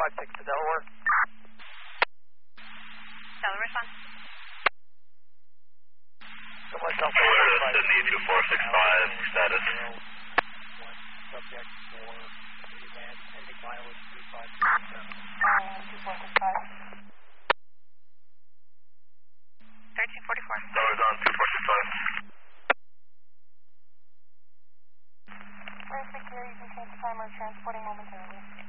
456 to Delaware. Delaware, respond. Sydney 2465, status. Subject for advance ending mileage 2465. 1344. Delaware on 2465. Where's secure? You can change the timer, transporting momentarily.